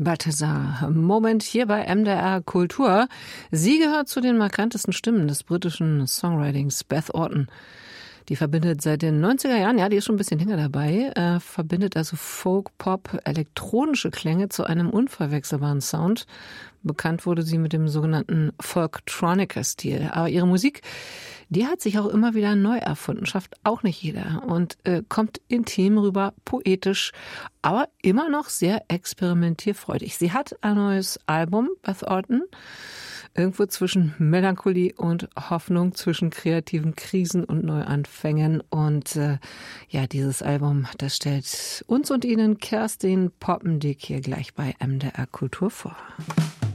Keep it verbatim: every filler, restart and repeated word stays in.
Balthasar Moment hier bei M D R Kultur. Sie gehört zu den markantesten Stimmen des britischen Songwritings. Beth Orton, die verbindet seit den neunziger Jahren, ja, die ist schon ein bisschen länger dabei, äh, verbindet also Folk, Pop, elektronische Klänge zu einem unverwechselbaren Sound. Bekannt wurde sie mit dem sogenannten Folktronica-Stil. Aber ihre Musik, die hat sich auch immer wieder neu erfunden, schafft auch nicht jeder und äh, kommt intim rüber, poetisch, aber immer noch sehr experimentierfreudig. Sie hat ein neues Album, Beth Orton, irgendwo zwischen Melancholie und Hoffnung, zwischen kreativen Krisen und Neuanfängen. Und äh, ja, dieses Album, das stellt uns und Ihnen Kerstin Poppendick hier gleich bei M D R Kultur vor.